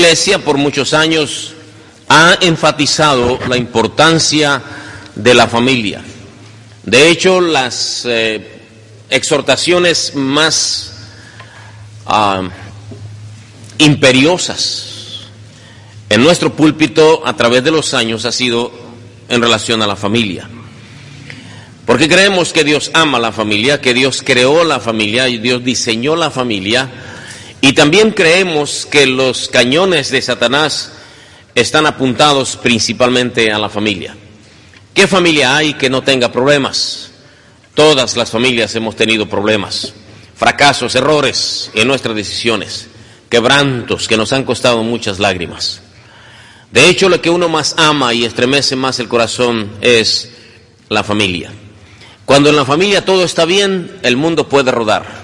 Iglesia por muchos años ha enfatizado la importancia de la familia. De hecho, las exhortaciones más imperiosas en nuestro púlpito a través de los años ha sido en relación a la familia. Porque creemos que Dios ama la familia, que Dios creó la familia y Dios diseñó la familia. Y también creemos que los cañones de Satanás están apuntados principalmente a la familia. ¿Qué familia hay que no tenga problemas? Todas las familias hemos tenido problemas, fracasos, errores en nuestras decisiones, quebrantos que nos han costado muchas lágrimas. De hecho, lo que uno más ama y estremece más el corazón es la familia. Cuando en la familia todo está bien, el mundo puede rodar.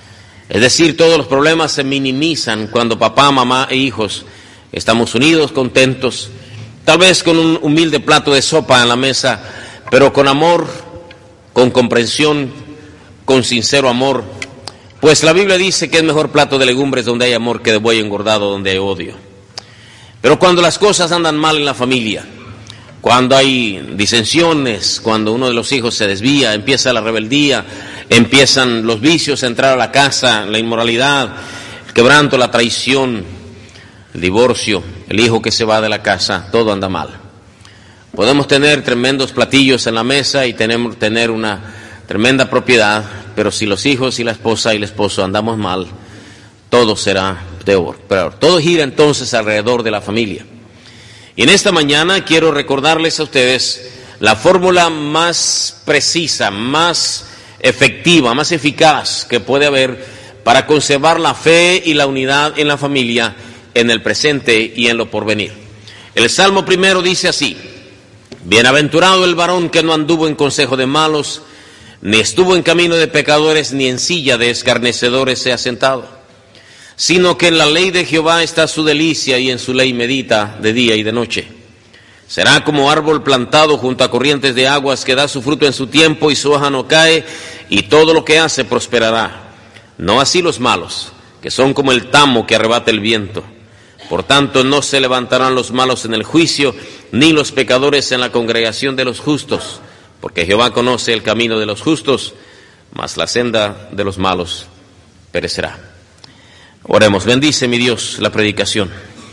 Es decir, todos los problemas se minimizan cuando papá, mamá e hijos estamos unidos, contentos, tal vez con un humilde plato de sopa en la mesa, pero con amor, con comprensión, con sincero amor. Pues la Biblia dice que es mejor plato de legumbres donde hay amor que de buey engordado donde hay odio. Pero cuando las cosas andan mal en la familia, cuando hay disensiones, cuando uno de los hijos se desvía, empieza la rebeldía, empiezan los vicios a entrar a la casa, la inmoralidad, el quebranto, la traición, el divorcio, el hijo que se va de la casa, todo anda mal. Podemos tener tremendos platillos en la mesa y tener una tremenda propiedad, pero si los hijos y la esposa y el esposo andamos mal, todo será peor. Todo gira entonces alrededor de la familia. Y en esta mañana quiero recordarles a ustedes la fórmula más precisa, más efectiva, más eficaz que puede haber para conservar la fe y la unidad en la familia en el presente y en lo porvenir. El Salmo primero dice así: bienaventurado el varón que no anduvo en consejo de malos, ni estuvo en camino de pecadores, ni en silla de escarnecedores se ha sentado, sino que en la ley de Jehová está su delicia, y en su ley medita de día y de noche. Será como árbol plantado junto a corrientes de aguas, que da su fruto en su tiempo, y su hoja no cae, y todo lo que hace prosperará. No así los malos, que son como el tamo que arrebata el viento. Por tanto, no se levantarán los malos en el juicio, ni los pecadores en la congregación de los justos, porque Jehová conoce el camino de los justos, mas la senda de los malos perecerá. Oremos. Bendice, mi Dios, la predicación.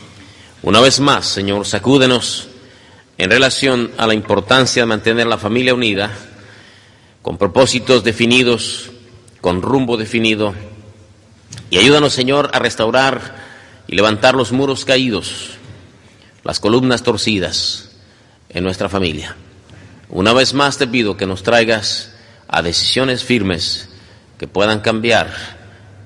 Una vez más, Señor, sacúdenos en relación a la importancia de mantener la familia unida, con propósitos definidos, con rumbo definido, y ayúdanos, Señor, a restaurar y levantar los muros caídos, las columnas torcidas en nuestra familia. Una vez más te pido que nos traigas a decisiones firmes que puedan cambiar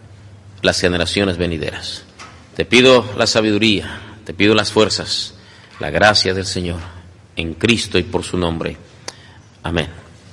las generaciones venideras. Te pido la sabiduría, te pido las fuerzas, la gracia del Señor, en Cristo y por su nombre. Amén.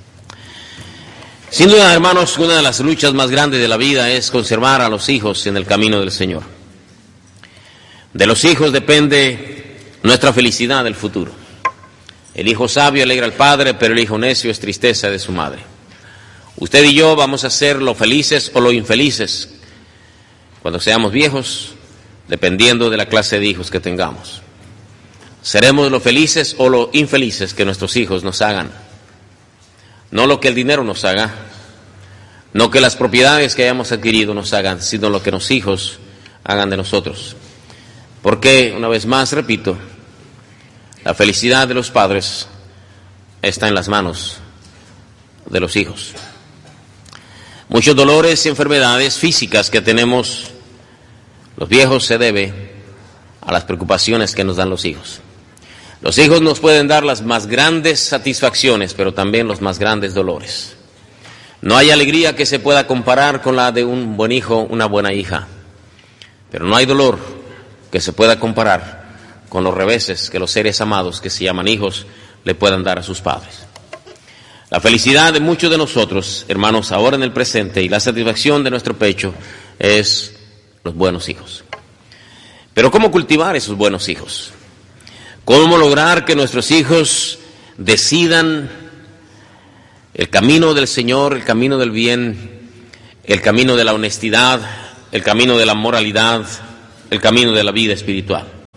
Sin duda, hermanos, una de las luchas más grandes de la vida es conservar a los hijos en el camino del Señor. De los hijos depende nuestra felicidad del futuro. El hijo sabio alegra al padre, pero el hijo necio es tristeza de su madre. Usted y yo vamos a ser lo felices o lo infelices cuando seamos viejos, dependiendo de la clase de hijos que tengamos. Seremos lo felices o lo infelices que nuestros hijos nos hagan. No lo que el dinero nos haga, no que las propiedades que hayamos adquirido nos hagan, sino lo que los hijos hagan de nosotros. Porque, una vez más, repito, la felicidad de los padres está en las manos de los hijos. Muchos dolores y enfermedades físicas que tenemos los viejos se debe a las preocupaciones que nos dan los hijos. Los hijos nos pueden dar las más grandes satisfacciones, pero también los más grandes dolores. No hay alegría que se pueda comparar con la de un buen hijo, una buena hija. Pero no hay dolor que se pueda comparar con los reveses que los seres amados que se llaman hijos le puedan dar a sus padres. La felicidad de muchos de nosotros, hermanos, ahora en el presente, y la satisfacción de nuestro pecho es los buenos hijos. Pero ¿cómo cultivar esos buenos hijos? ¿Cómo lograr que nuestros hijos decidan el camino del Señor, el camino del bien, el camino de la honestidad, el camino de la moralidad, el camino de la vida espiritual?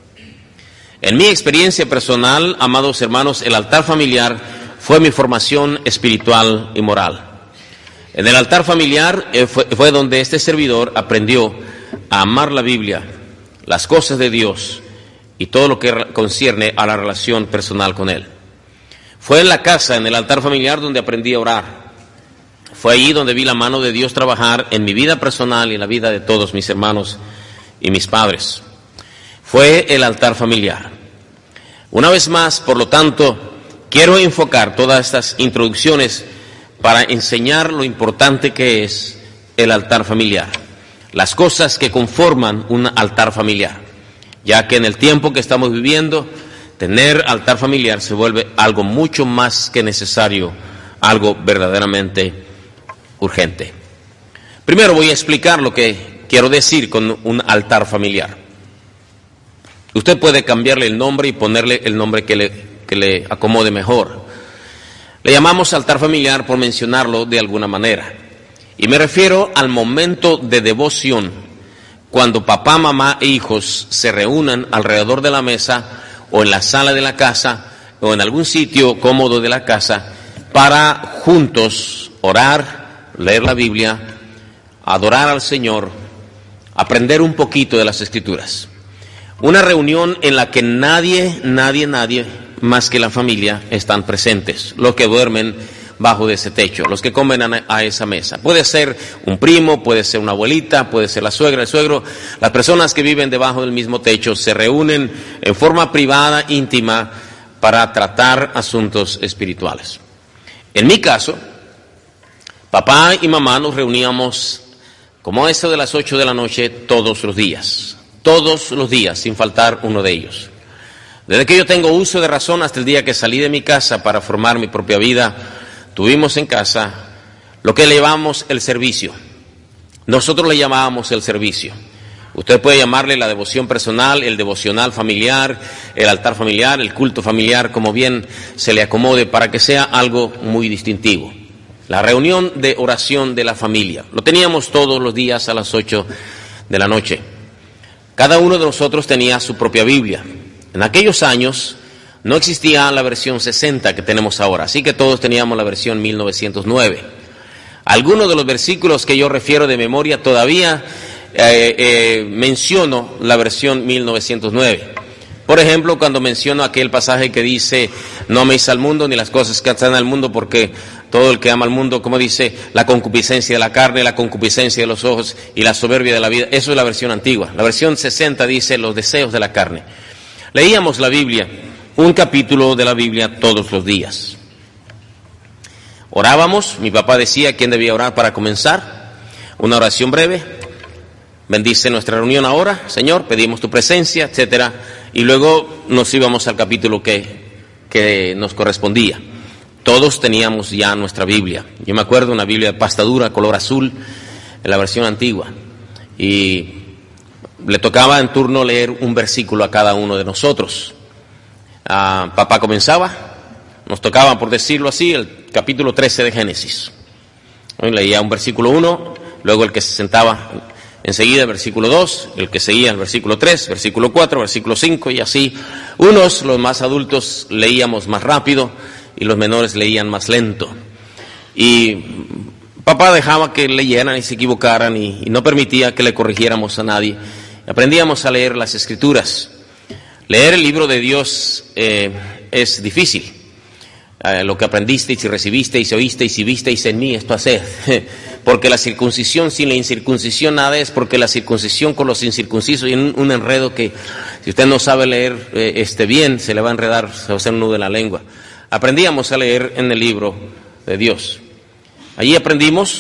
En mi experiencia personal, amados hermanos, el altar familiar fue mi formación espiritual y moral. En el altar familiar fue donde este servidor aprendió a amar la Biblia, las cosas de Dios y todo lo que concierne a la relación personal con Él. Fue en la casa, en el altar familiar, donde aprendí a orar. Fue allí donde vi la mano de Dios trabajar en mi vida personal y en la vida de todos mis hermanos y mis padres. Fue el altar familiar. Una vez más, por lo tanto, quiero enfocar todas estas introducciones para enseñar lo importante que es el altar familiar, las cosas que conforman un altar familiar, ya que en el tiempo que estamos viviendo, tener altar familiar se vuelve algo mucho más que necesario, algo verdaderamente urgente. Primero voy a explicar lo que quiero decir con un altar familiar. Usted puede cambiarle el nombre y ponerle el nombre que le acomode mejor. Le llamamos altar familiar por mencionarlo de alguna manera. Y me refiero al momento de devoción, cuando papá, mamá e hijos se reúnan alrededor de la mesa o en la sala de la casa o en algún sitio cómodo de la casa para juntos orar, leer la Biblia, adorar al Señor, aprender un poquito de las Escrituras. Una reunión en la que nadie más que la familia están presentes, los que duermen bajo de ese techo, los que comen a esa mesa. Puede ser un primo, puede ser una abuelita, puede ser la suegra, el suegro. Las personas que viven debajo del mismo techo se reúnen en forma privada, íntima, para tratar asuntos espirituales. En mi caso, papá y mamá nos reuníamos como a eso de las 8 de la noche todos los días, sin faltar uno de ellos. Desde que yo tengo uso de razón hasta el día que salí de mi casa para formar mi propia vida, tuvimos en casa lo que le llamamos el servicio. Nosotros le llamábamos el servicio. Usted puede llamarle la devoción personal, el devocional familiar, el altar familiar, el culto familiar, como bien se le acomode, para que sea algo muy distintivo. La reunión de oración de la familia. Lo teníamos todos los días a las 8 de la noche. Cada uno de nosotros tenía su propia Biblia. En aquellos años no existía la versión 60 que tenemos ahora, así que todos teníamos la versión 1909. Algunos de los versículos que yo refiero de memoria todavía menciono la versión 1909. Por ejemplo, cuando menciono aquel pasaje que dice: no améis al mundo ni las cosas que están al mundo, porque todo el que ama al mundo, como dice, la concupiscencia de la carne, la concupiscencia de los ojos y la soberbia de la vida. Eso es la versión antigua. La versión 60 dice los deseos de la carne. Leíamos la Biblia, un capítulo de la Biblia todos los días. Orábamos, mi papá decía quién debía orar para comenzar. Una oración breve. Bendice nuestra reunión ahora, Señor, pedimos tu presencia, etcétera. Y luego nos íbamos al capítulo que nos correspondía. Todos teníamos ya nuestra Biblia. Yo me acuerdo una Biblia de pasta dura, color azul, en la versión antigua. Y le tocaba en turno leer un versículo a cada uno de nosotros. Papá comenzaba, nos tocaba, por decirlo así, el capítulo 13 de Génesis. Hoy leía un versículo 1, luego el que se sentaba enseguida el versículo 2, el que seguía el versículo 3, versículo 4, versículo 5 y así. Unos, los más adultos, leíamos más rápido y los menores leían más lento. Y papá dejaba que leyeran y se equivocaran y no permitía que le corrigiéramos a nadie. Aprendíamos a leer las Escrituras. Leer el libro de Dios es difícil. Lo que aprendisteis y recibisteis y oísteis y visteis en mí, esto haced. Porque la circuncisión sin la incircuncisión nada es, porque la circuncisión con los incircuncisos y un enredo que si usted no sabe leer bien, se le va a enredar, se va a hacer un nudo en la lengua. Aprendíamos a leer en el libro de Dios. Allí aprendimos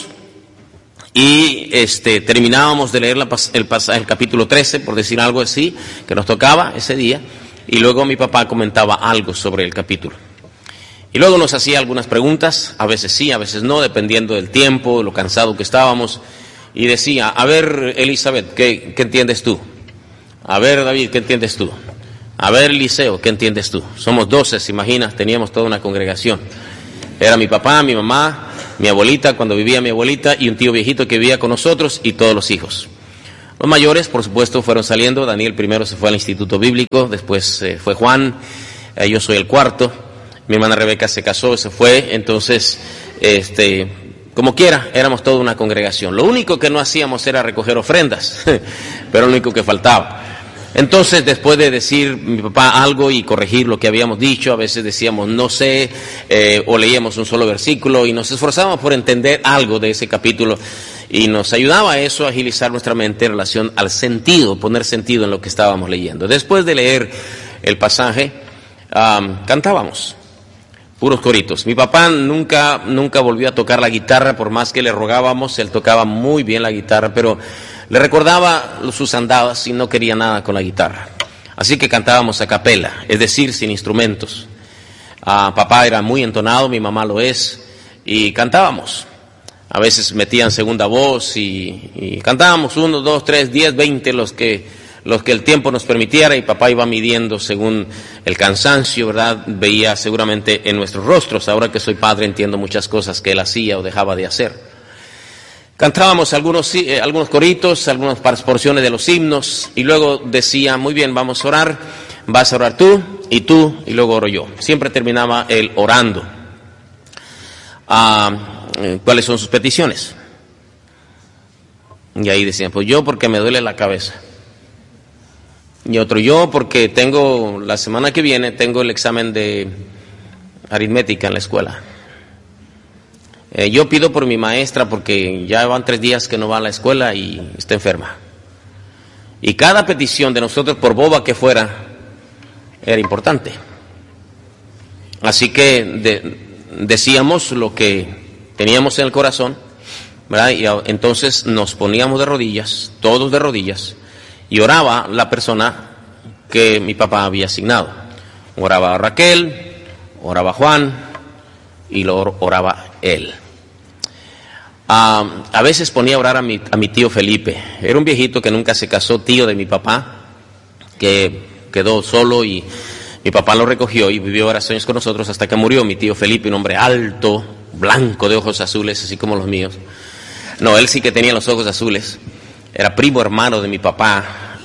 y terminábamos de leer el capítulo 13, por decir algo así, que nos tocaba ese día, y luego mi papá comentaba algo sobre el capítulo. Y luego nos hacía algunas preguntas, a veces sí, a veces no, dependiendo del tiempo, lo cansado que estábamos, y decía: a ver, Elizabeth, ¿qué entiendes tú? A ver, David, ¿qué entiendes tú? A ver, Eliseo, ¿qué entiendes tú? Somos 12, ¿se imaginas? Teníamos toda una congregación. Era mi papá, mi mamá, mi abuelita, cuando vivía mi abuelita, y un tío viejito que vivía con nosotros, y todos los hijos. Los mayores, por supuesto, fueron saliendo. Daniel primero se fue al Instituto Bíblico, después fue Juan, yo soy el cuarto. Mi hermana Rebeca se casó, se fue. Entonces, como quiera, éramos toda una congregación. Lo único que no hacíamos era recoger ofrendas, pero lo único que faltaba. Entonces, después de decir mi papá algo y corregir lo que habíamos dicho, a veces decíamos no sé, o leíamos un solo versículo y nos esforzábamos por entender algo de ese capítulo. Y nos ayudaba eso a agilizar nuestra mente en relación al sentido, poner sentido en lo que estábamos leyendo. Después de leer el pasaje, cantábamos, puros coritos. Mi papá nunca volvió a tocar la guitarra, por más que le rogábamos. Él tocaba muy bien la guitarra, pero le recordaba sus andadas y no quería nada con la guitarra. Así que cantábamos a capela, es decir, sin instrumentos. Papá era muy entonado, mi mamá lo es, y cantábamos. A veces metían segunda voz y cantábamos 1, 2, 3, 10, 20, los que el tiempo nos permitiera, y papá iba midiendo según el cansancio, ¿verdad? Veía seguramente en nuestros rostros. Ahora que soy padre entiendo muchas cosas que él hacía o dejaba de hacer. Cantábamos algunos coritos, algunas porciones de los himnos, y luego decía, muy bien, vamos a orar, vas a orar tú, y luego oro yo. Siempre terminaba él orando. ¿Cuáles son sus peticiones? Y ahí decían, pues yo porque me duele la cabeza. Y otro, yo porque la semana que viene tengo el examen de aritmética en la escuela. Yo pido por mi maestra porque ya van 3 días que no va a la escuela y está enferma. Y cada petición de nosotros, por boba que fuera, era importante. Así que decíamos lo que teníamos en el corazón, ¿verdad? Y entonces nos poníamos de rodillas, todos de rodillas, y oraba la persona que mi papá había asignado. Oraba Raquel, oraba Juan, y lo oraba él. A veces ponía a orar a mi tío Felipe. Era un viejito que nunca se casó, tío de mi papá, que quedó solo y mi papá lo recogió y vivió varios años con nosotros hasta que murió. Mi tío Felipe, un hombre alto, blanco, de ojos azules, así como los míos. No, él sí que tenía los ojos azules. Era primo hermano de mi papá,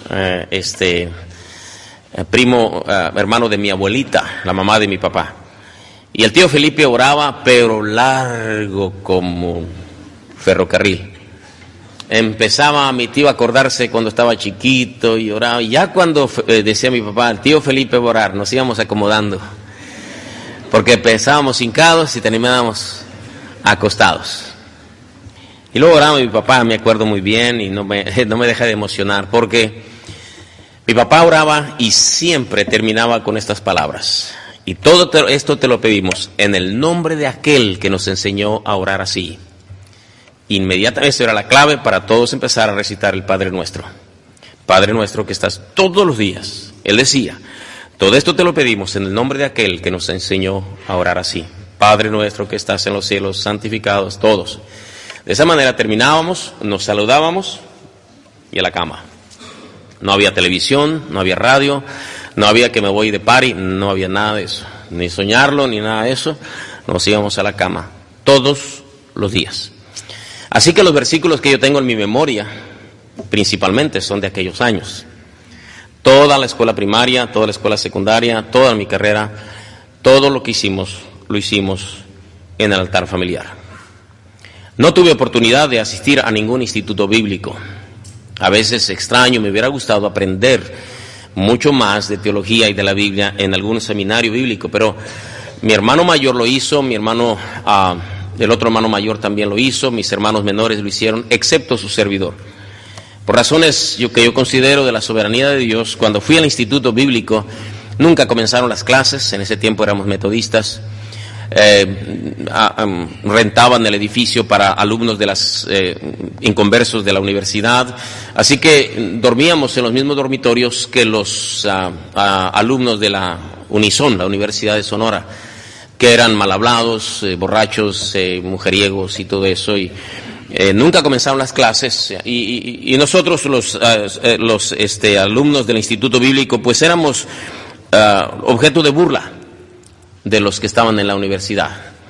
hermano de mi abuelita, la mamá de mi papá. Y el tío Felipe oraba, pero largo como ferrocarril. Empezaba mi tío a acordarse cuando estaba chiquito y oraba. Y ya cuando decía mi papá, el tío Felipe va a orar, nos íbamos acomodando. Porque empezábamos hincados y terminábamos acostados. Y luego oraba mi papá, me acuerdo muy bien, y no me deja de emocionar, porque mi papá oraba y siempre terminaba con estas palabras. Y todo esto te lo pedimos en el nombre de aquel que nos enseñó a orar así. Inmediatamente era la clave para todos empezar a recitar el Padre Nuestro. Padre Nuestro que estás todos los días. Él decía, todo esto te lo pedimos en el nombre de aquel que nos enseñó a orar así. Padre Nuestro que estás en los cielos, santificados todos. De esa manera terminábamos, nos saludábamos y a la cama. No había televisión, no había radio, no había que me voy de party, no había nada de eso. Ni soñarlo, ni nada de eso. Nos íbamos a la cama todos los días. Así que los versículos que yo tengo en mi memoria, principalmente, son de aquellos años. Toda la escuela primaria, toda la escuela secundaria, toda mi carrera, todo lo que hicimos, lo hicimos en el altar familiar. No tuve oportunidad de asistir a ningún instituto bíblico. A veces extraño, me hubiera gustado aprender mucho más de teología y de la Biblia en algún seminario bíblico, pero mi hermano mayor lo hizo, el otro hermano mayor también lo hizo, mis hermanos menores lo hicieron, excepto su servidor. Por razones que yo considero de la soberanía de Dios, cuando fui al instituto bíblico, nunca comenzaron las clases. En ese tiempo éramos metodistas. Rentaban el edificio para alumnos de las inconversos de la universidad, así que dormíamos en los mismos dormitorios que los alumnos de la Unison, la Universidad de Sonora, que eran mal hablados, borrachos, mujeriegos y todo eso, y nunca comenzaron las clases, y nosotros los alumnos del Instituto Bíblico pues éramos objeto de burla de los que estaban en la universidad.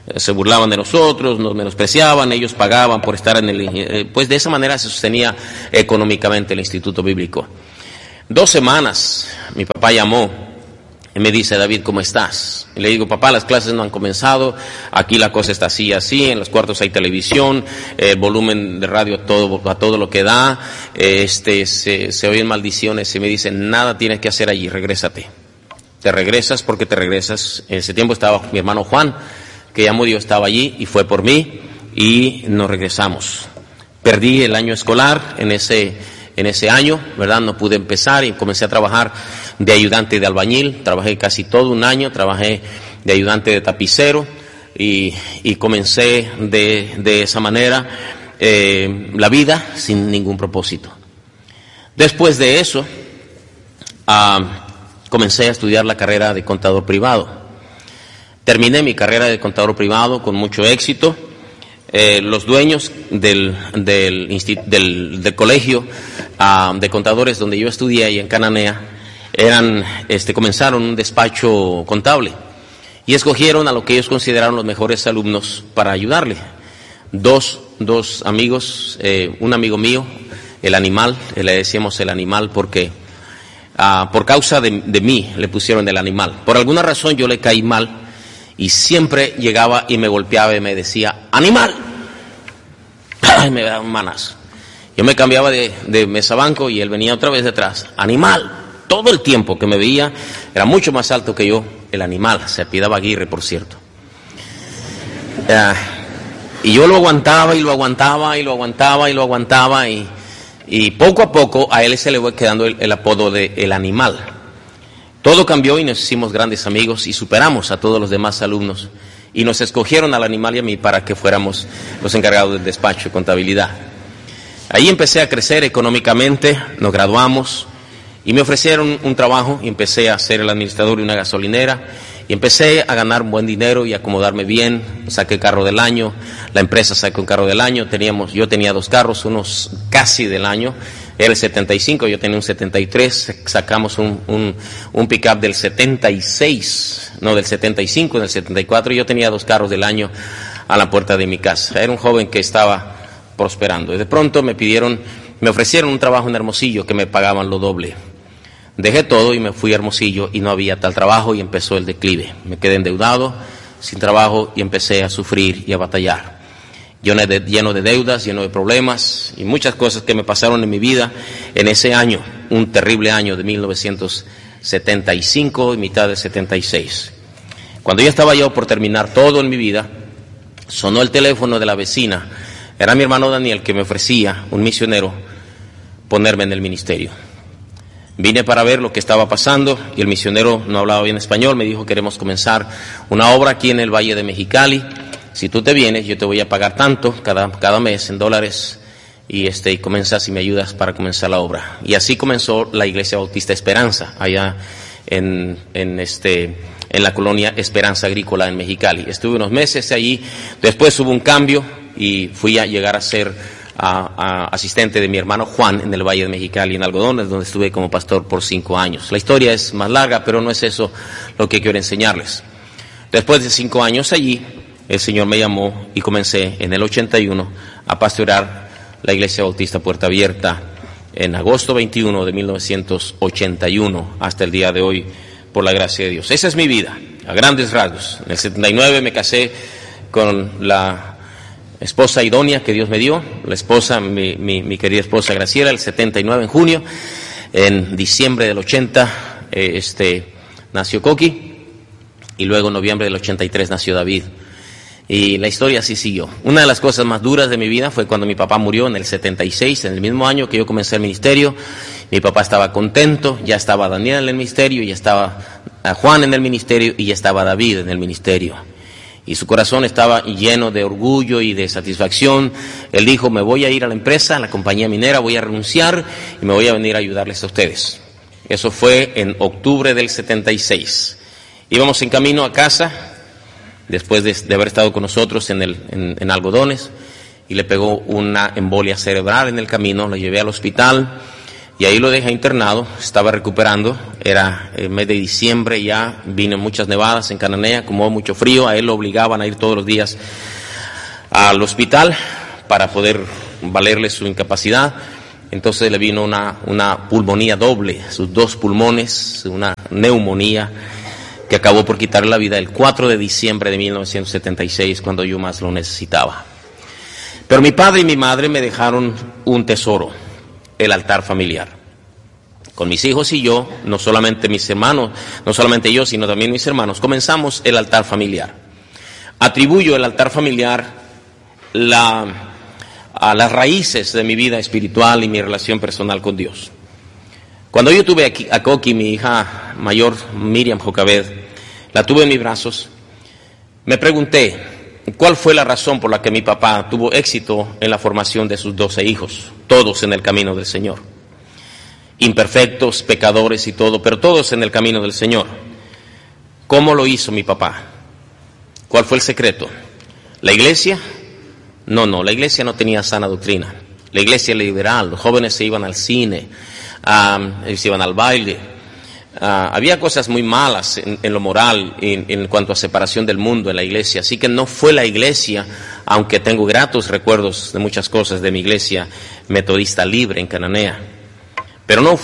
se burlaban de nosotros, nos menospreciaban, ellos pagaban por estar en pues de esa manera se sostenía económicamente el Instituto Bíblico. 2 semanas, mi papá llamó y me dice: David, ¿cómo estás? Y le digo: papá, las clases no han comenzado, aquí la cosa está así, en los cuartos hay televisión, el volumen de radio a todo lo que da, se oyen maldiciones. Y me dice: nada tienes que hacer allí, regrésate. Te regresas porque te regresas. En ese tiempo estaba mi hermano Juan, que ya murió, estaba allí y fue por mí y nos regresamos. Perdí el año escolar en ese año, ¿verdad? No pude empezar y comencé a trabajar de ayudante de albañil. Trabajé casi todo un año, trabajé de ayudante de tapicero y comencé de esa manera la vida sin ningún propósito. Después de eso, comencé a estudiar la carrera de contador privado. Terminé mi carrera de contador privado con mucho éxito. Los dueños del colegio de contadores donde yo estudié ahí en Cananea comenzaron un despacho contable y escogieron a lo que ellos consideraron los mejores alumnos para ayudarle. Dos amigos, un amigo mío, el animal, le decíamos el animal porque por causa de mí le pusieron el animal. Por alguna razón yo le caí mal y siempre llegaba y me golpeaba y me decía: ¡animal! Y me daba un manazo. Yo me cambiaba de mesabanco y él venía otra vez detrás: ¡animal! Todo el tiempo que me veía era mucho más alto que yo, el animal. Se apellidaba Aguirre, por cierto. Y yo lo aguantaba y lo aguantaba y lo aguantaba y lo aguantaba y poco a poco a él se le fue quedando el apodo de el animal. Todo cambió y nos hicimos grandes amigos y superamos a todos los demás alumnos y nos escogieron al animal y a mí para que fuéramos los encargados del despacho de contabilidad. Ahí empecé a crecer económicamente, nos graduamos y me ofrecieron un trabajo y empecé a ser el administrador de una gasolinera y empecé a ganar buen dinero y a acomodarme bien. Saqué carro del año, la empresa sacó un carro del año, yo tenía 2 carros, unos casi del año. Era el 75, yo tenía un 73, sacamos un pick-up del 76, no del 75, del 74, yo tenía 2 carros del año a la puerta de mi casa. Era un joven que estaba prosperando y de pronto me ofrecieron un trabajo en Hermosillo que me pagaban lo doble. Dejé todo y me fui a Hermosillo y no había tal trabajo y empezó el declive. Me quedé endeudado, sin trabajo y empecé a sufrir y a batallar. Lleno de deudas, lleno de problemas y muchas cosas que me pasaron en mi vida en ese año, un terrible año de 1975 y mitad de 76. Cuando ya estaba yo por terminar todo en mi vida, sonó el teléfono de la vecina. Era mi hermano Daniel que me ofrecía, un misionero, ponerme en el ministerio. Vine para ver lo que estaba pasando y el misionero no hablaba bien español. Me dijo: queremos comenzar una obra aquí en el Valle de Mexicali. Si tú te vienes, yo te voy a pagar tanto cada mes en dólares y comenzas y me ayudas para comenzar la obra. Y así comenzó la Iglesia Bautista Esperanza, allá en la colonia Esperanza Agrícola en Mexicali. Estuve unos meses allí, después hubo un cambio y fui a llegar a ser asistente de mi hermano Juan en el Valle de Mexicali, en Algodones, donde estuve como pastor por 5 años. La historia es más larga, pero no es eso lo que quiero enseñarles. Después de 5 años allí, el Señor me llamó y comencé en el 81 a pastorear la Iglesia Bautista Puerta Abierta en agosto 21 de 1981 hasta el día de hoy, por la gracia de Dios. Esa es mi vida, a grandes rasgos. En el 79 me casé con la esposa idónea que Dios me dio, la esposa, mi querida esposa Graciela. El 79 en junio, en diciembre del 80 nació Coqui y luego en noviembre del 83 nació David. Y la historia así siguió. Una de las cosas más duras de mi vida fue cuando mi papá murió en el 76, en el mismo año que yo comencé el ministerio. Mi papá estaba contento, ya estaba Daniel en el ministerio, ya estaba Juan en el ministerio y ya estaba David en el ministerio. Y su corazón estaba lleno de orgullo y de satisfacción. Él dijo: me voy a ir a la empresa, a la compañía minera, voy a renunciar y me voy a venir a ayudarles a ustedes. Eso fue en octubre del 76. Íbamos en camino a casa, después de haber estado con nosotros en Algodones, y le pegó una embolia cerebral en el camino. Lo llevé al hospital, y ahí lo dejé internado. Estaba recuperando, era el mes de diciembre, ya vino muchas nevadas en Cananea, como mucho frío, a él lo obligaban a ir todos los días al hospital para poder valerle su incapacidad. Entonces le vino una pulmonía doble, sus 2 pulmones, una neumonía que acabó por quitarle la vida el 4 de diciembre de 1976, cuando yo más lo necesitaba. Pero mi padre y mi madre me dejaron un tesoro, el altar familiar. Con mis hijos y yo, no solamente mis hermanos, no solamente yo, sino también mis hermanos, comenzamos el altar familiar. Atribuyo el altar familiar a las raíces de mi vida espiritual y mi relación personal con Dios. Cuando yo tuve a Coqui, mi hija mayor, Miriam Jocabed, la tuve en mis brazos, me pregunté cuál fue la razón por la que mi papá tuvo éxito en la formación de sus 12 hijos, todos en el camino del Señor. Imperfectos, pecadores y todo, pero todos en el camino del Señor. ¿Cómo lo hizo mi papá? ¿Cuál fue el secreto? ¿La iglesia? No, la iglesia no tenía sana doctrina. La iglesia liberal, los jóvenes se iban al cine, se iban al baile. Había cosas muy malas en lo moral, en cuanto a separación del mundo en la iglesia. Así que no fue la iglesia, aunque tengo gratos recuerdos de muchas cosas de mi iglesia metodista libre en Cananea. Pero no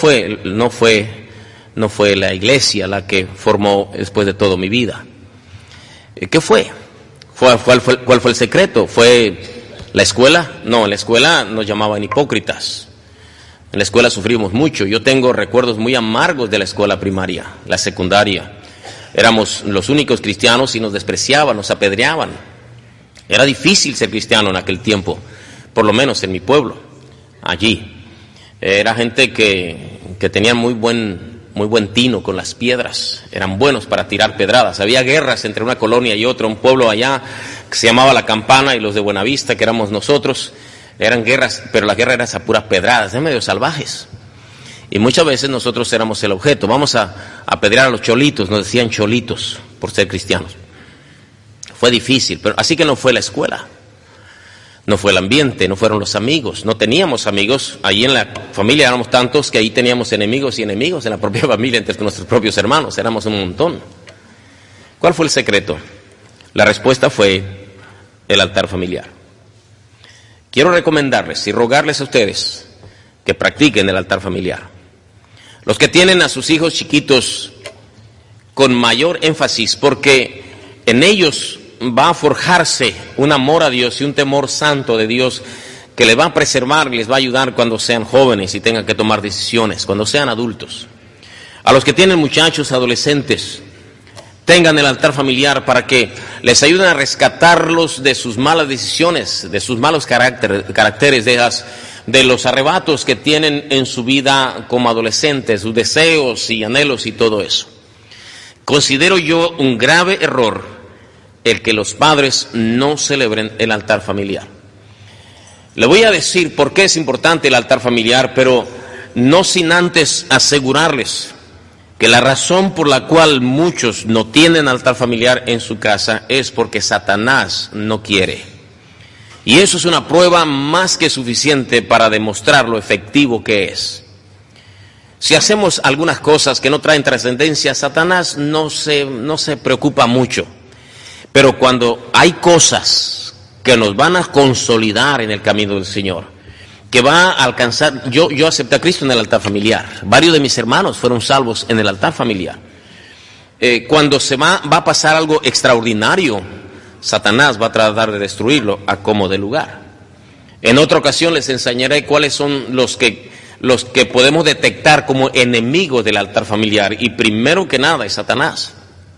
fue la iglesia la que formó después de todo mi vida. ¿Qué fue? ¿Cuál fue el secreto? ¿Fue la escuela? No, en la escuela nos llamaban hipócritas. En la escuela sufrimos mucho. Yo tengo recuerdos muy amargos de la escuela primaria, la secundaria. Éramos los únicos cristianos y nos despreciaban, nos apedreaban. Era difícil ser cristiano en aquel tiempo, por lo menos en mi pueblo, allí. Era gente que tenía muy buen tino con las piedras, eran buenos para tirar pedradas. Había guerras entre una colonia y otra, un pueblo allá que se llamaba La Campana, y los de Buenavista, que éramos nosotros. Eran guerras, pero la guerra era a puras pedradas, de medio salvajes. Y muchas veces nosotros éramos el objeto. Vamos a apedrear a los cholitos, nos decían cholitos por ser cristianos. Fue difícil, pero así que no fue la escuela, no fue el ambiente, no fueron los amigos. No teníamos amigos. Allí en la familia éramos tantos que ahí teníamos enemigos y enemigos en la propia familia, entre nuestros propios hermanos. Éramos un montón. ¿Cuál fue el secreto? La respuesta fue el altar familiar. Quiero recomendarles y rogarles a ustedes que practiquen el altar familiar. Los que tienen a sus hijos chiquitos, con mayor énfasis, porque en ellos va a forjarse un amor a Dios y un temor santo de Dios que les va a preservar y les va a ayudar cuando sean jóvenes y tengan que tomar decisiones, cuando sean adultos. A los que tienen muchachos, adolescentes, tengan el altar familiar para que les ayuden a rescatarlos de sus malas decisiones, de sus malos caracteres, de los arrebatos que tienen en su vida como adolescentes, sus deseos y anhelos y todo eso. Considero yo un grave error el que los padres no celebren el altar familiar. Le voy a decir por qué es importante el altar familiar, pero no sin antes asegurarles que la razón por la cual muchos no tienen altar familiar en su casa es porque Satanás no quiere. Y eso es una prueba más que suficiente para demostrar lo efectivo que es. Si hacemos algunas cosas que no traen trascendencia, Satanás no se preocupa mucho. Pero cuando hay cosas que nos van a consolidar en el camino del Señor, que va a alcanzar, yo acepté a Cristo en el altar familiar. Varios de mis hermanos fueron salvos en el altar familiar. Cuando va a pasar algo extraordinario, Satanás va a tratar de destruirlo a como de lugar. En otra ocasión les enseñaré cuáles son los que podemos detectar como enemigos del altar familiar. Y primero que nada es Satanás.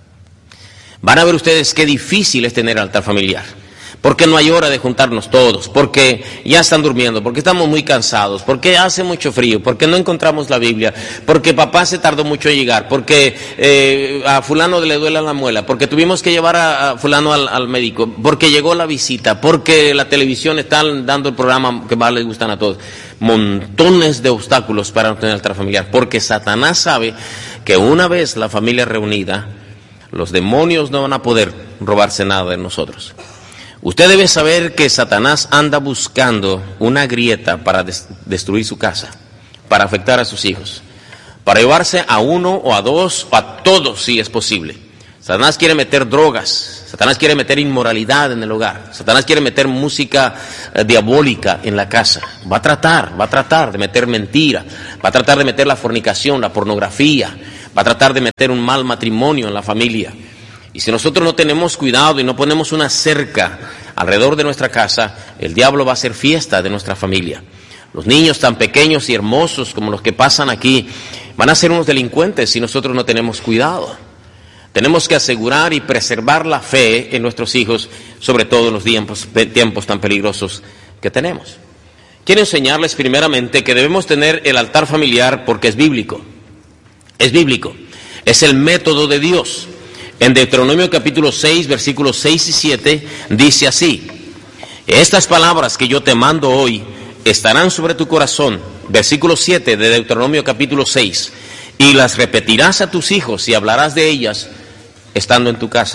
Van a ver ustedes qué difícil es tener altar familiar. Porque no hay hora de juntarnos todos, porque ya están durmiendo, porque estamos muy cansados, porque hace mucho frío, porque no encontramos la Biblia, porque papá se tardó mucho en llegar, porque a fulano le duele la muela, porque tuvimos que llevar a fulano al médico, porque llegó la visita, porque la televisión está dando el programa que más les gustan a todos. Montones de obstáculos para no tener altar familiar, porque Satanás sabe que una vez la familia reunida, los demonios no van a poder robarse nada de nosotros. Usted debe saber que Satanás anda buscando una grieta para destruir su casa, para afectar a sus hijos, para llevarse a uno o a dos o a todos si es posible. Satanás quiere meter drogas, Satanás quiere meter inmoralidad en el hogar, Satanás quiere meter música diabólica en la casa. Va a tratar de meter mentira, va a tratar de meter la fornicación, la pornografía, va a tratar de meter un mal matrimonio en la familia. Y si nosotros no tenemos cuidado y no ponemos una cerca alrededor de nuestra casa, el diablo va a hacer fiesta de nuestra familia. Los niños tan pequeños y hermosos como los que pasan aquí van a ser unos delincuentes si nosotros no tenemos cuidado. Tenemos que asegurar y preservar la fe en nuestros hijos, sobre todo en los tiempos tan peligrosos que tenemos. Quiero enseñarles primeramente que debemos tener el altar familiar porque es bíblico. Es bíblico. Es el método de Dios. En Deuteronomio capítulo 6, versículos 6 y 7, dice así: estas palabras que yo te mando hoy estarán sobre tu corazón. Versículo 7 de Deuteronomio capítulo 6. Y las repetirás a tus hijos y hablarás de ellas estando en tu casa,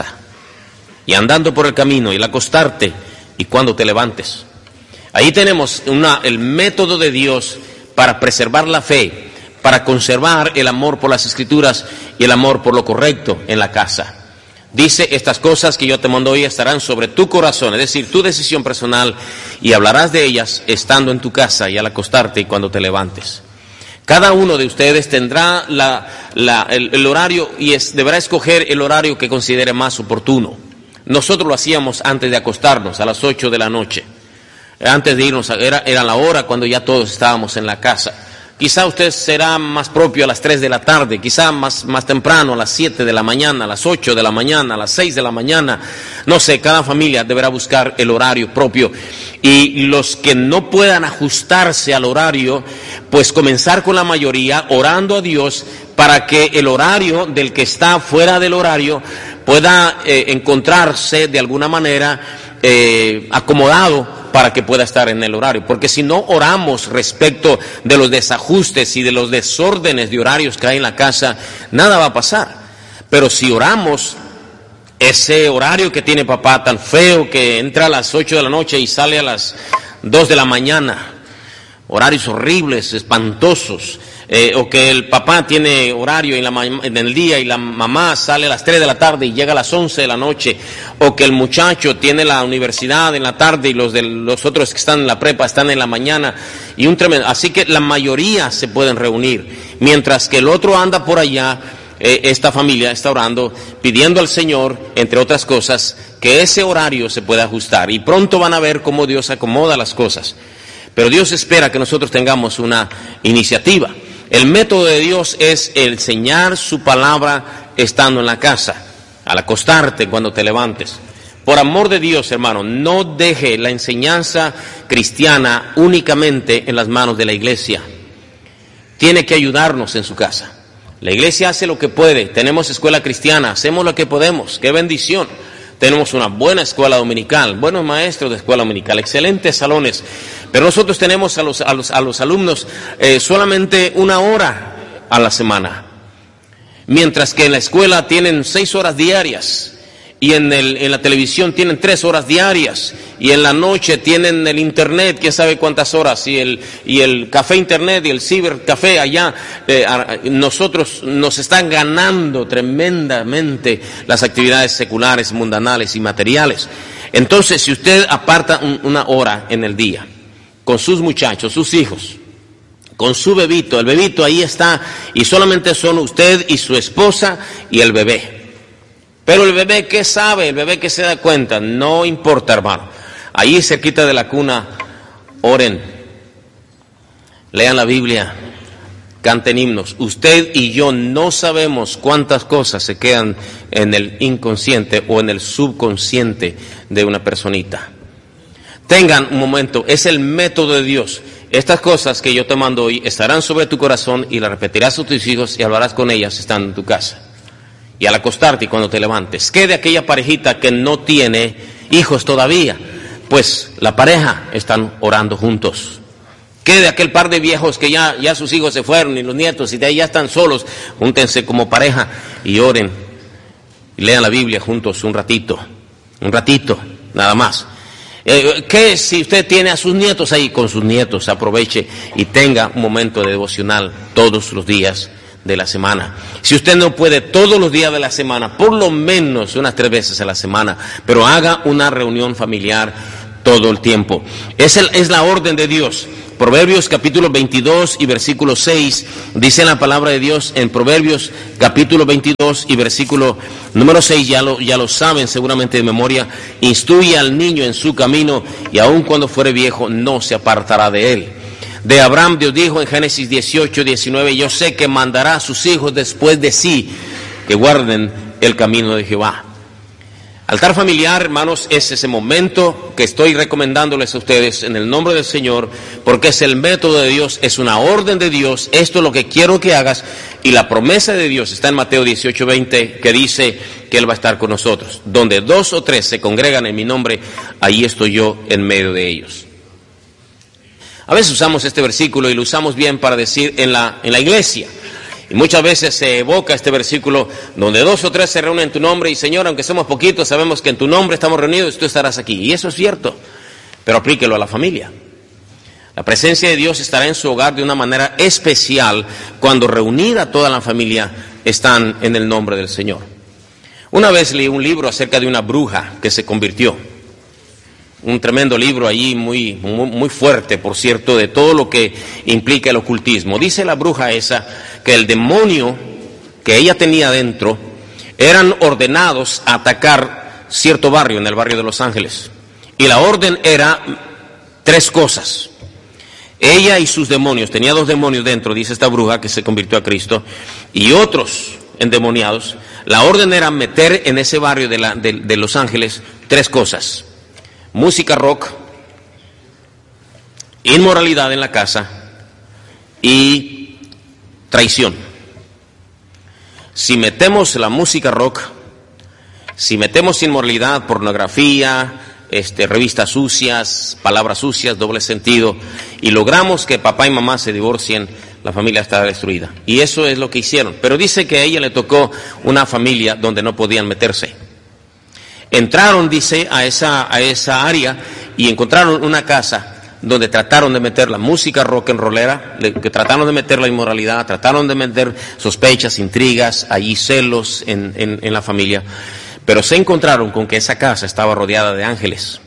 y andando por el camino, y al acostarte, y cuando te levantes. Ahí tenemos el método de Dios para preservar la fe, para conservar el amor por las Escrituras y el amor por lo correcto en la casa. Dice, estas cosas que yo te mando hoy estarán sobre tu corazón, es decir, tu decisión personal, y hablarás de ellas estando en tu casa y al acostarte y cuando te levantes. Cada uno de ustedes tendrá el horario y deberá escoger el horario que considere más oportuno. Nosotros lo hacíamos antes de acostarnos, a las 8 de la noche. Antes de irnos, era la hora cuando ya todos estábamos en la casa. Quizá usted será más propio a las 3 de la tarde, quizá más temprano, a las 7 de la mañana, a las 8 de la mañana, a las 6 de la mañana. No sé, cada familia deberá buscar el horario propio. Y los que no puedan ajustarse al horario, pues comenzar con la mayoría, orando a Dios para que el horario del que está fuera del horario pueda encontrarse de alguna manera acomodado para que pueda estar en el horario, porque si no oramos respecto de los desajustes y de los desórdenes de horarios que hay en la casa, nada va a pasar. Pero si oramos ese horario que tiene papá tan feo que entra a las 8 de la noche y sale a las 2 de la mañana, horarios horribles, espantosos, o que el papá tiene horario en el día y la mamá sale a las 3 de la tarde y llega a las 11 de la noche, o que el muchacho tiene la universidad en la tarde y los otros que están en la prepa están en la mañana, y así que la mayoría se pueden reunir, mientras que el otro anda por allá. Esta familia está orando, pidiendo al Señor, entre otras cosas, que ese horario se pueda ajustar, y pronto van a ver cómo Dios acomoda las cosas. Pero Dios espera que nosotros tengamos una iniciativa. El método de Dios es enseñar su palabra estando en la casa, al acostarte, cuando te levantes. Por amor de Dios, hermano, no deje la enseñanza cristiana únicamente en las manos de la iglesia. Tiene que ayudarnos en su casa. La iglesia hace lo que puede, tenemos escuela cristiana, hacemos lo que podemos, qué bendición. Tenemos una buena escuela dominical, buenos maestros de escuela dominical, excelentes salones, pero nosotros tenemos a los alumnos solamente 1 hora a la semana, mientras que en la escuela tienen 6 horas diarias, y en la televisión tienen 3 horas diarias, y en la noche tienen el internet, quién sabe cuántas horas, y el café internet y el cibercafé allá. Nosotros nos están ganando tremendamente las actividades seculares, mundanales y materiales. Entonces, si usted aparta 1 hora en el día con sus muchachos, sus hijos, con su bebito, el bebito ahí está, y solamente son usted y su esposa y el bebé. Pero el bebé, ¿qué sabe? El bebé que se da cuenta, no importa, hermano. Ahí cerquita de la cuna, oren, lean la Biblia, canten himnos. Usted y yo no sabemos cuántas cosas se quedan en el inconsciente o en el subconsciente de una personita. Tengan un momento, es el método de Dios. Estas cosas que yo te mando hoy estarán sobre tu corazón y las repetirás a tus hijos y hablarás con ellas estando en tu casa. Y al acostarte y cuando te levantes. ¿Qué de aquella parejita que no tiene hijos todavía? Pues la pareja están orando juntos. ¿Qué de aquel par de viejos que ya sus hijos se fueron y los nietos y de ahí ya están solos? Júntense como pareja y oren y lean la Biblia juntos un ratito, nada más. Que si usted tiene a sus nietos ahí, con sus nietos, aproveche y tenga un momento de devocional todos los días de la semana. Si usted no puede todos los días de la semana, por lo menos unas 3 veces a la semana, pero haga una reunión familiar todo el tiempo. Es la orden de Dios. Proverbios capítulo 22 y versículo 6, dice la palabra de Dios en Proverbios capítulo 22 y versículo número 6, ya lo saben seguramente de memoria: instruye al niño en su camino, y aun cuando fuere viejo no se apartará de él. De Abraham Dios dijo en Génesis 18, 19, yo sé que mandará a sus hijos después de sí, que guarden el camino de Jehová. Altar familiar, hermanos, es ese momento que estoy recomendándoles a ustedes en el nombre del Señor, porque es el método de Dios, es una orden de Dios. Esto es lo que quiero que hagas, y la promesa de Dios está en Mateo 18, 20, que dice que Él va a estar con nosotros. Donde 2 o 3 se congregan en mi nombre, ahí estoy yo en medio de ellos. A veces usamos este versículo y lo usamos bien para decir en la iglesia. Y muchas veces se evoca este versículo: donde 2 o 3 se reúnen en tu nombre, y Señor, aunque somos poquitos, sabemos que en tu nombre estamos reunidos y tú estarás aquí. Y eso es cierto, pero aplíquelo a la familia. La presencia de Dios estará en su hogar de una manera especial cuando reunida toda la familia están en el nombre del Señor. Una vez leí un libro acerca de una bruja que se convirtió. Un tremendo libro allí, muy fuerte, por cierto, de todo lo que implica el ocultismo. Dice la bruja esa que el demonio que ella tenía dentro eran ordenados a atacar cierto barrio, en el barrio de Los Ángeles. Y la orden era 3 cosas. Ella y sus demonios, tenía 2 demonios dentro, dice esta bruja que se convirtió a Cristo, y otros endemoniados. La orden era meter en ese barrio de Los Ángeles 3 cosas: música rock, inmoralidad en la casa y traición. Si metemos la música rock, si metemos inmoralidad, pornografía, revistas sucias, palabras sucias, doble sentido, y logramos que papá y mamá se divorcien, la familia está destruida. Y eso es lo que hicieron. Pero dice que a ella le tocó una familia donde no podían meterse. Entraron, dice, a esa área y encontraron una casa donde trataron de meter la música rock and rollera, que trataron de meter la inmoralidad, trataron de meter sospechas, intrigas, allí celos en la familia, pero se encontraron con que esa casa estaba rodeada de ángeles.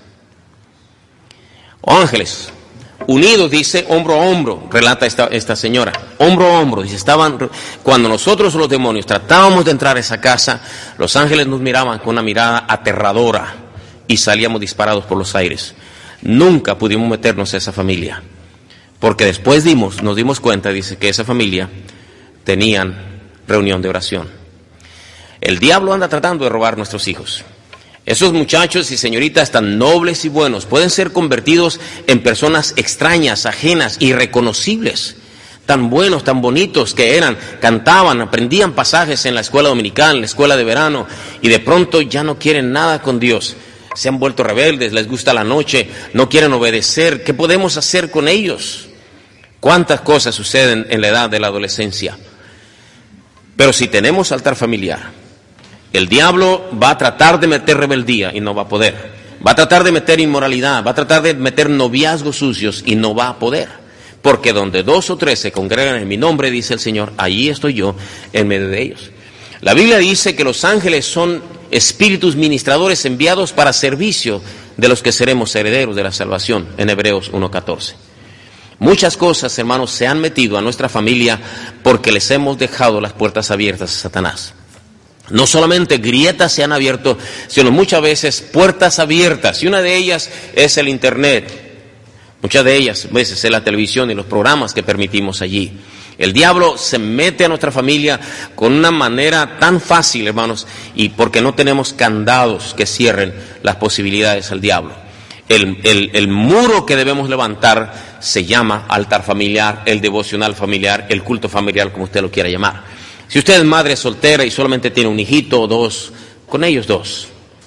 Ángeles unidos, dice, hombro a hombro, relata esta señora, hombro a hombro, dice, cuando nosotros los demonios tratábamos de entrar a esa casa, los ángeles nos miraban con una mirada aterradora y salíamos disparados por los aires. Nunca pudimos meternos a esa familia, porque después nos dimos cuenta, dice, que esa familia tenían reunión de oración. El diablo anda tratando de robar nuestros hijos. Esos muchachos y señoritas tan nobles y buenos pueden ser convertidos en personas extrañas, ajenas, irreconocibles. Tan buenos, tan bonitos que eran, cantaban, aprendían pasajes en la escuela dominical, en la escuela de verano, y de pronto ya no quieren nada con Dios. Se han vuelto rebeldes, les gusta la noche, no quieren obedecer. ¿Qué podemos hacer con ellos? ¿Cuántas cosas suceden en la edad de la adolescencia? Pero si tenemos altar familiar, el diablo va a tratar de meter rebeldía y no va a poder. Va a tratar de meter inmoralidad, va a tratar de meter noviazgos sucios y no va a poder. Porque donde 2 o 3 se congregan en mi nombre, dice el Señor, allí estoy yo en medio de ellos. La Biblia dice que los ángeles son espíritus ministradores enviados para servicio de los que seremos herederos de la salvación, en Hebreos 1:14. Muchas cosas, hermanos, se han metido a nuestra familia porque les hemos dejado las puertas abiertas a Satanás. No solamente grietas se han abierto, sino muchas veces puertas abiertas, y una de ellas es el Internet. Muchas de ellas, veces, es la televisión y los programas que permitimos allí. El diablo se mete a nuestra familia con una manera tan fácil, hermanos, y porque no tenemos candados que cierren las posibilidades al diablo. El muro que debemos levantar se llama altar familiar, el devocional familiar, el culto familiar, como usted lo quiera llamar. Si usted es madre soltera y solamente tiene un hijito o 2, con ellos dos.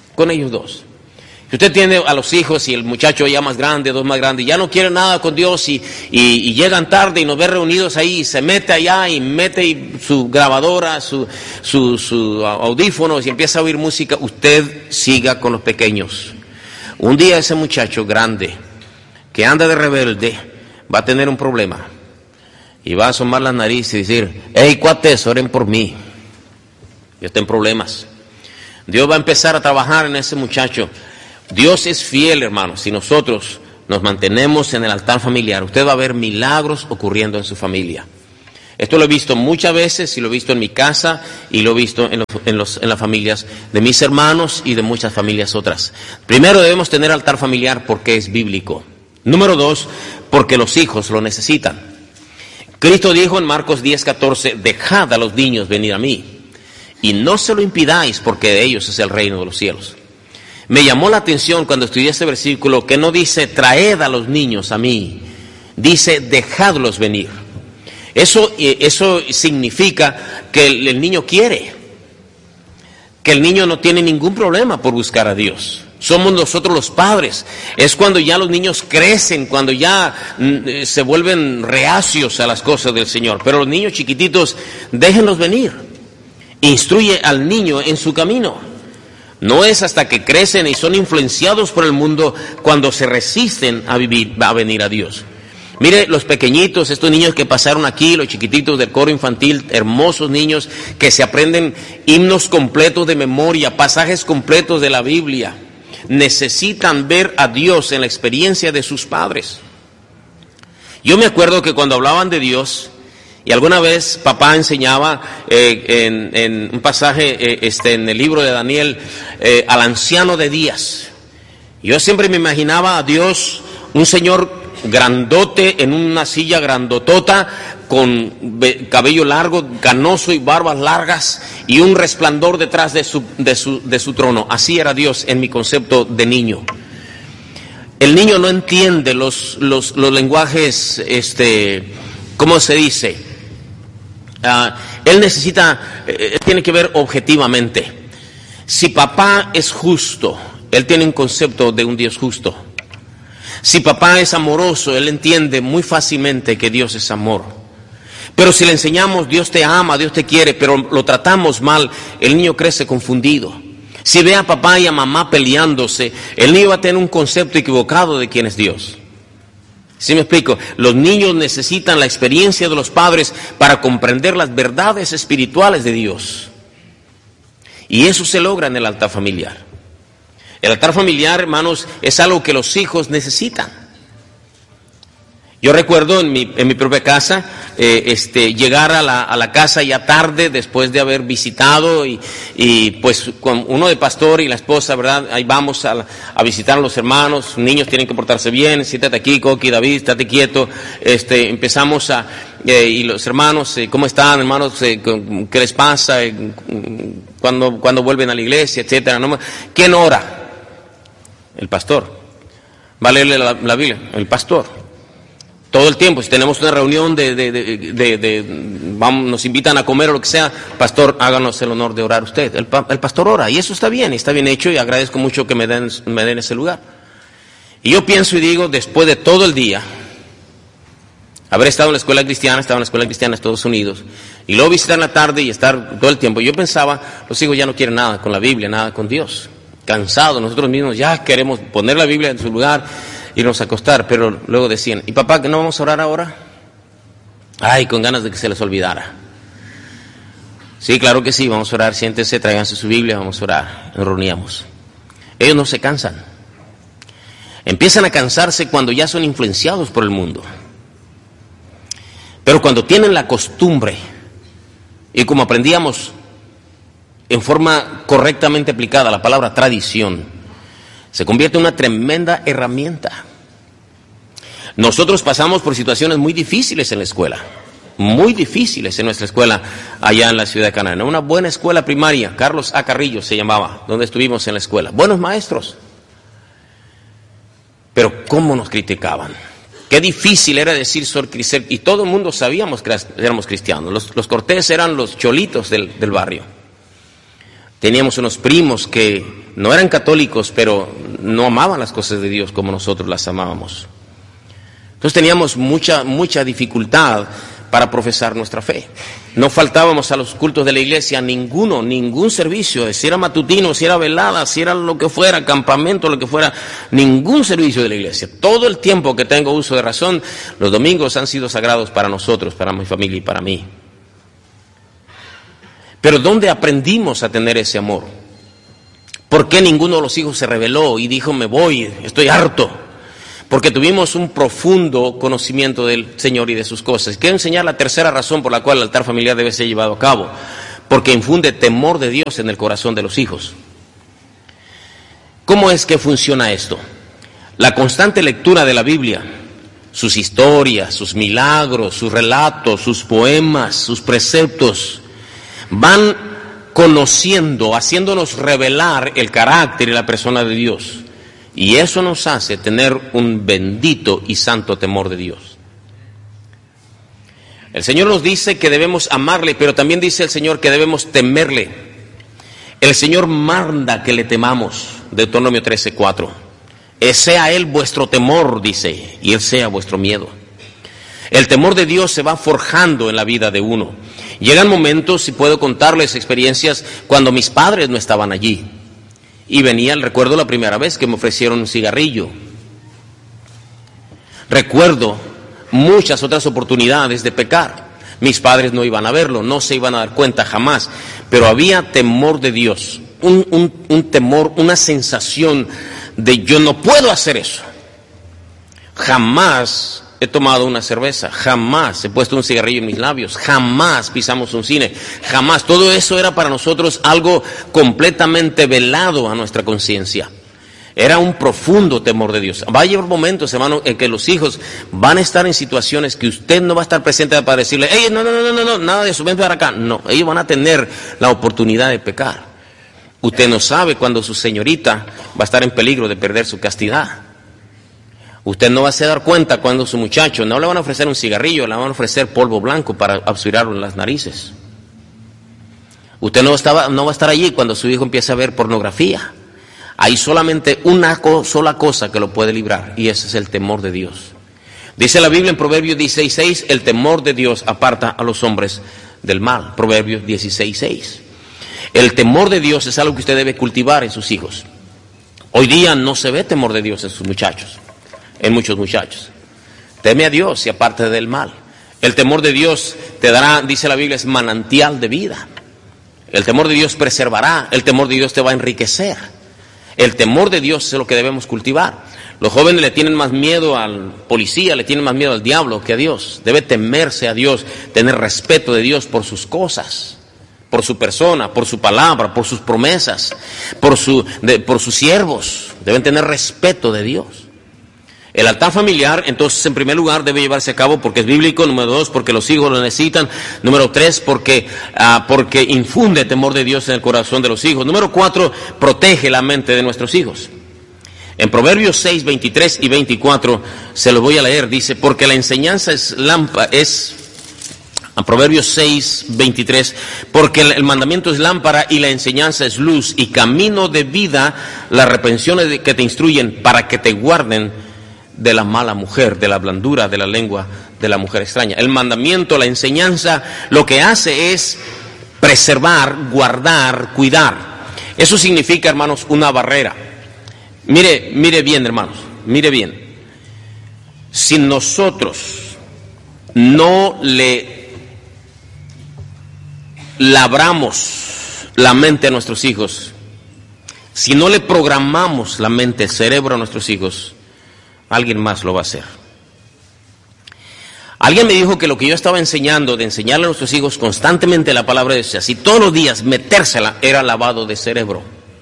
Si usted tiene a los hijos y el muchacho ya más grande, 2 más grandes, ya no quiere nada con Dios y llegan tarde y nos ve reunidos ahí, y se mete allá y mete su grabadora, su audífonos y empieza a oír música, usted siga con los pequeños. Un día ese muchacho grande que anda de rebelde va a tener un problema y va a asomar la nariz y decir: hey, cuates, oren por mí, yo tengo problemas. Dios va a empezar a trabajar en ese muchacho. Dios es fiel, hermanos. Si nosotros nos mantenemos en el altar familiar, usted va a ver milagros ocurriendo en su familia. Esto lo he visto muchas veces, y lo he visto en mi casa, y lo he visto en las familias de mis hermanos y de muchas familias otras. Primero, debemos tener altar familiar porque es bíblico. Número 2, porque los hijos lo necesitan. Cristo dijo en Marcos 10:14: dejad a los niños venir a mí, y no se lo impidáis, porque de ellos es el reino de los cielos. Me llamó la atención cuando estudié este versículo que no dice traed a los niños a mí, dice dejadlos venir. Eso significa que el niño quiere, que el niño no tiene ningún problema por buscar a Dios. Somos nosotros los padres. Es cuando ya los niños crecen, cuando ya se vuelven reacios a las cosas del Señor. Pero los niños chiquititos, déjenlos venir. Instruye al niño en su camino. No es hasta que crecen y son influenciados por el mundo cuando se resisten a venir a Dios. Mire, los pequeñitos, estos niños que pasaron aquí, los chiquititos del coro infantil, hermosos niños que se aprenden himnos completos de memoria, pasajes completos de la Biblia, necesitan ver a Dios en la experiencia de sus padres. Yo me acuerdo que cuando hablaban de Dios, y alguna vez papá enseñaba en un pasaje en el libro de Daniel al anciano de días. Yo siempre me imaginaba a Dios, un señor grandote en una silla grandotota, con cabello largo, canoso y barbas largas, y un resplandor detrás de su trono. Así era Dios en mi concepto de niño. El niño no entiende los lenguajes, ¿cómo se dice? Él necesita, tiene que ver objetivamente. Si papá es justo, él tiene un concepto de un Dios justo. Si papá es amoroso, él entiende muy fácilmente que Dios es amor. Pero si le enseñamos Dios te ama, Dios te quiere, pero lo tratamos mal, el niño crece confundido. Si ve a papá y a mamá peleándose, el niño va a tener un concepto equivocado de quién es Dios. ¿Sí me explico? Los niños necesitan la experiencia de los padres para comprender las verdades espirituales de Dios. Y eso se logra en el altar familiar. El altar familiar, hermanos, es algo que los hijos necesitan. Yo recuerdo en mi propia casa, llegar a la casa ya tarde, después de haber visitado, y pues con uno de pastor y la esposa, ¿verdad? Ahí vamos a visitar a los hermanos, niños tienen que portarse bien, siéntate aquí, Coqui, David, estate quieto. Empezamos y los hermanos, ¿cómo están, hermanos? ¿Qué les pasa? ¿Cuándo vuelven a la iglesia, etcétera? ¿Quién ora? El pastor. Va a leerle la Biblia, el pastor. Todo el tiempo, si tenemos una reunión nos invitan a comer o lo que sea, pastor, háganos el honor de orar usted. El pastor ora, y eso está bien hecho, y agradezco mucho que me den ese lugar. Y yo pienso y digo, después de todo el día, haber estado en la escuela cristiana, estaba en la escuela cristiana de Estados Unidos, y luego visitar en la tarde y estar todo el tiempo, yo pensaba, los hijos ya no quieren nada con la Biblia, nada con Dios. Cansados, nosotros mismos ya queremos poner la Biblia en su lugar, irnos a acostar, pero luego decían, ¿y papá, que no vamos a orar ahora? Ay, con ganas de que se les olvidara. Sí, claro que sí, vamos a orar, siéntense, tráiganse su Biblia, vamos a orar, nos reuníamos. Ellos no se cansan. Empiezan a cansarse cuando ya son influenciados por el mundo. Pero cuando tienen la costumbre, y como aprendíamos en forma correctamente aplicada la palabra tradición, se convierte en una tremenda herramienta. Nosotros pasamos por situaciones muy difíciles en la escuela, muy difíciles en nuestra escuela allá en la ciudad de Canaán. Una buena escuela primaria, Carlos A. Carrillo se llamaba, donde estuvimos en la escuela. Buenos maestros. Pero cómo nos criticaban. Qué difícil era decir soy cristiano, y todo el mundo sabíamos que éramos cristianos. Los Cortés eran los cholitos del barrio. Teníamos unos primos que no eran católicos, pero no amaban las cosas de Dios como nosotros las amábamos. Entonces teníamos mucha dificultad para profesar nuestra fe. No faltábamos a los cultos de la iglesia, ningún servicio, si era matutino, si era velada, si era lo que fuera, campamento, lo que fuera, ningún servicio de la iglesia. Todo el tiempo que tengo uso de razón, los domingos han sido sagrados para nosotros, para mi familia y para mí. Pero ¿dónde aprendimos a tener ese amor? ¿Por qué ninguno de los hijos se rebeló y dijo, me voy, estoy harto? Porque tuvimos un profundo conocimiento del Señor y de sus cosas. Quiero enseñar la tercera razón por la cual el altar familiar debe ser llevado a cabo. Porque infunde temor de Dios en el corazón de los hijos. ¿Cómo es que funciona esto? La constante lectura de la Biblia, sus historias, sus milagros, sus relatos, sus poemas, sus preceptos, van conociendo, haciéndonos revelar el carácter y la persona de Dios. Y eso nos hace tener un bendito y santo temor de Dios. El Señor nos dice que debemos amarle, pero también dice el Señor que debemos temerle. El Señor manda que le temamos, Deuteronomio 13:4. Sea Él vuestro temor, dice, y Él sea vuestro miedo. El temor de Dios se va forjando en la vida de uno. Llegan momentos, y puedo contarles experiencias, cuando mis padres no estaban allí. Y recuerdo la primera vez que me ofrecieron un cigarrillo. Recuerdo muchas otras oportunidades de pecar. Mis padres no iban a verlo, no se iban a dar cuenta jamás. Pero había temor de Dios, un temor, una sensación de yo no puedo hacer eso. Jamás he tomado una cerveza, jamás he puesto un cigarrillo en mis labios, jamás pisamos un cine, jamás. Todo eso era para nosotros algo completamente velado a nuestra conciencia. Era un profundo temor de Dios. Va a llegar momentos, hermano, en que los hijos van a estar en situaciones que usted no va a estar presente para decirle, hey, no, nada de eso, ven para acá. No, ellos van a tener la oportunidad de pecar. Usted no sabe cuándo su señorita va a estar en peligro de perder su castidad. Usted no va a se dar cuenta cuando su muchacho no le van a ofrecer un cigarrillo, le van a ofrecer polvo blanco para aspirarlo en las narices. Usted no va a estar allí cuando su hijo empiece a ver pornografía. Hay solamente una sola cosa que lo puede librar, y ese es el temor de Dios. Dice la Biblia en Proverbios 16:6, el temor de Dios aparta a los hombres del mal. Proverbios 16:6. El temor de Dios es algo que usted debe cultivar en sus hijos. Hoy día no se ve temor de Dios en sus muchachos. En muchos muchachos. Teme a Dios y aparte del mal. El temor de Dios te dará, dice la Biblia, es manantial de vida. El temor de Dios preservará. El temor de Dios te va a enriquecer. El temor de Dios es lo que debemos cultivar. Los jóvenes le tienen más miedo al policía, le tienen más miedo al diablo que a Dios. Debe temerse a Dios, tener respeto de Dios por sus cosas, por su persona, por su palabra, por sus promesas, por sus siervos. Deben tener respeto de Dios. El altar familiar, entonces, en primer lugar, debe llevarse a cabo porque es bíblico. Número 2, porque los hijos lo necesitan. Número 3, porque infunde temor de Dios en el corazón de los hijos. Número 4, protege la mente de nuestros hijos. En Proverbios 6, 23 y 24, se los voy a leer, dice, porque la enseñanza a Proverbios 6, 23, porque el mandamiento es lámpara y la enseñanza es luz y camino de vida, las reprensiones que te instruyen para que te guarden de la mala mujer, de la blandura de la lengua de la mujer extraña. El mandamiento, la enseñanza, lo que hace es preservar, guardar, cuidar. Eso significa, hermanos, una barrera. Mire bien, hermanos, mire bien. Si nosotros no le labramos la mente a nuestros hijos, si no le programamos la mente, el cerebro a nuestros hijos, alguien más lo va a hacer. Alguien me dijo que lo que yo estaba enseñando, de enseñarle a nuestros hijos constantemente la palabra de Dios, así todos los días metérsela, era lavado de cerebro.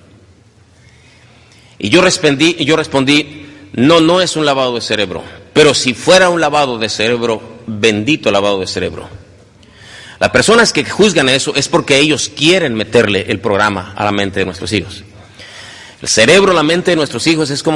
Y yo respondí, no es un lavado de cerebro, pero si fuera un lavado de cerebro, bendito lavado de cerebro. Las personas que juzgan eso es porque ellos quieren meterle el programa a la mente de nuestros hijos. El cerebro, la mente de nuestros hijos es como